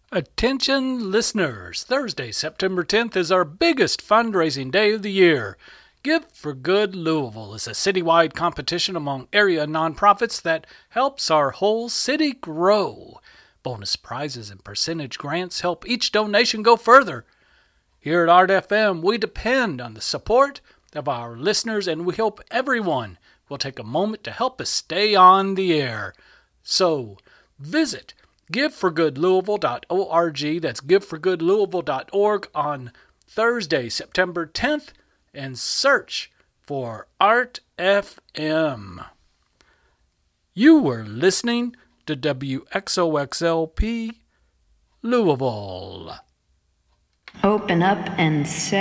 Attention listeners, Thursday, September 10th is our biggest fundraising day of the year. Give for Good Louisville is a citywide competition among area nonprofits that helps our whole city grow. Bonus prizes and percentage grants help each donation go further. Here at Art FM, we depend on the support of our listeners, and we hope everyone will take a moment to help us stay on the air. So, visit giveforgoodlouisville.org. That's giveforgoodlouisville.org on Thursday, September 10th, and search for Art FM. You were listening to WXOXLP Louisville. Open up and say